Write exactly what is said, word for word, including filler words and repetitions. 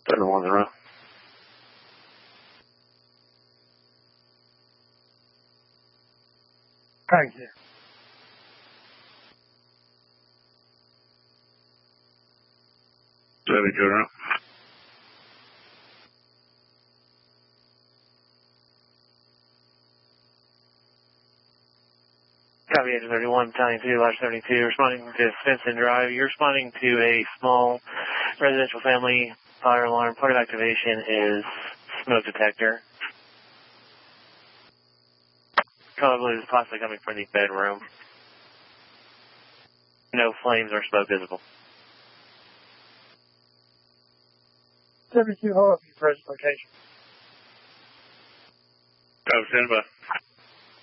Thunder one zero. Thank you. Seven zero. Copy, Engine thirty-one, Battalion two, Lodge seventy-two, responding to Stinson Drive. You're responding to a small residential family fire alarm. Point of activation is smoke detector. Color blue is possibly coming from the bedroom. No flames or smoke visible. seventy-two, hold up your present location. Copy, stand by.